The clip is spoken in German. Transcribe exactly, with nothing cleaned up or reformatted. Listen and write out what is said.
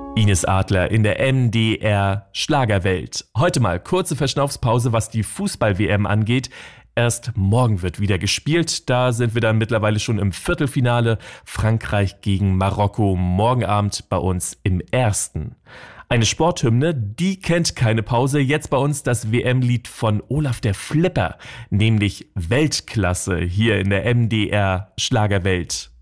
Ines Adler in der M D R Schlagerwelt. Heute mal kurze Verschnaufspause, was die Fußball-W M angeht. Erst morgen wird wieder gespielt. Da sind wir dann mittlerweile schon im Viertelfinale. Frankreich gegen Marokko morgen Abend bei uns im Ersten. Eine Sporthymne, die kennt keine Pause. Jetzt bei uns das W M-Lied von Olaf der Flipper, nämlich Weltklasse hier in der M D R Schlagerwelt.